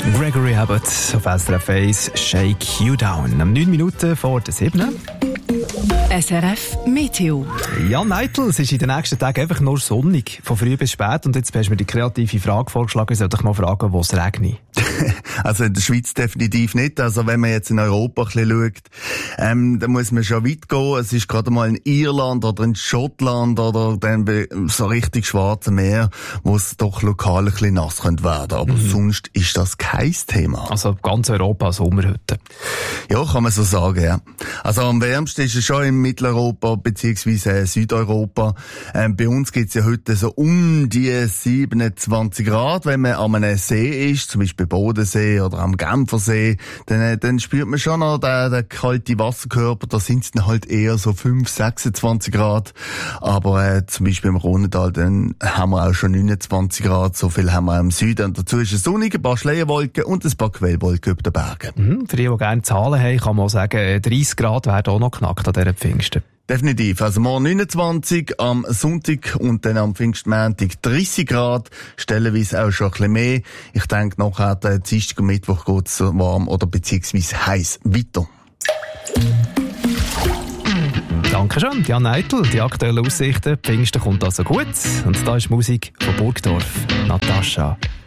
Gregory Abbott auf SRF 1, Shake You Down. 9 Minuten vor der 7. SRF Meteo. Jan Neitl, es ist in den nächsten Tagen einfach nur sonnig, von früh bis spät. Und jetzt hast du mir die kreative Frage vorgeschlagen, ich soll dich mal fragen, wo es regnet. Also in der Schweiz definitiv nicht. Also wenn man jetzt in Europa ein bisschen schaut, dann muss man schon weit gehen. Es ist gerade mal in Irland oder in Schottland oder dann so richtig Schwarze Meer, wo es doch lokal ein bisschen nass könnte werden. Aber sonst ist das kein Thema. Also ganz Europa Sommerhütte. Ja, kann man so sagen, ja. Also am wärmsten ist es schon in Mitteleuropa bzw. Südeuropa. Bei uns gibt es ja heute so um die 27 Grad. Wenn man an einem See ist, zum Beispiel Bodensee oder am Genfersee, dann spürt man schon noch den kalten Wasserkörper. Da sind es dann halt eher so 5, 26 Grad. Aber zum Beispiel im Rhontal, dann haben wir auch schon 29 Grad. So viel haben wir im Süden. Und dazu ist es sonnig, ein paar Schleierwolken und ein paar Quellwolken über den Bergen. Für die gerne Zahlen haben, kann man sagen, 30 Grad werden auch noch knackt an dieser Pfingsten. Definitiv. Also morgen 29, am Sonntag und dann am Pfingstmontag 30 Grad. Stellenweise auch schon ein bisschen mehr. Ich denke, nachher Dienstag und Mittwoch geht es warm oder beziehungsweise heiß weiter. Dankeschön, Jan Neitl. Die aktuellen Aussichten. Pfingsten kommt also gut. Und da ist Musik von Burgdorf. Natascha.